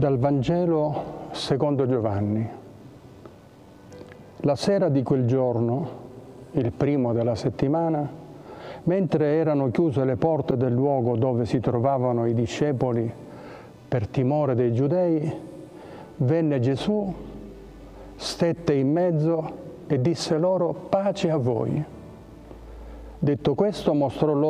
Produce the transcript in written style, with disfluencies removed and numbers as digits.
Dal Vangelo secondo Giovanni. La sera di quel giorno, il primo della settimana, mentre erano chiuse le porte del luogo dove si trovavano i discepoli per timore dei Giudei, venne Gesù, stette in mezzo e disse loro: pace a voi. Detto questo, mostrò loro